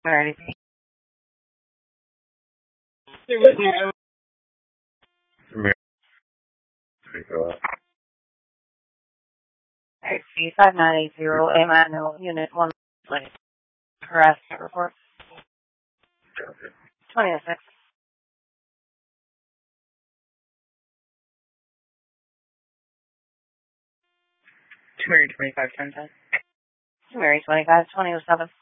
Alrighty. C5980 Emmanuel, Unit 1, please. Harassment report. 26. Mary 25, 1010. Mary 25, 2007.